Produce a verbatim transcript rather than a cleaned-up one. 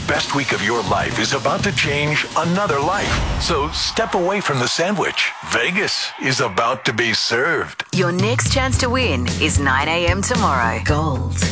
best week of your life is about to change another life. So step away from the sandwich. Vegas is about to be served. Your next chance to win is nine a.m. tomorrow. Gold